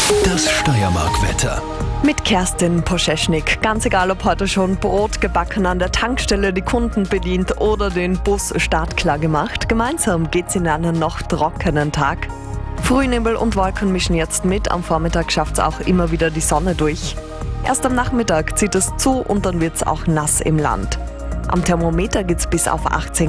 Das Steiermark-Wetter. Mit Kerstin Poscheschnik. Ganz egal, ob heute schon Brot gebacken an der Tankstelle, die Kunden bedient oder den Bus startklar gemacht. Gemeinsam geht's in einen noch trockenen Tag. Frühnebel und Wolken mischen jetzt mit. Am Vormittag schafft's auch immer wieder die Sonne durch. Erst am Nachmittag zieht es zu und dann wird's auch nass im Land. Am Thermometer geht's bis auf 18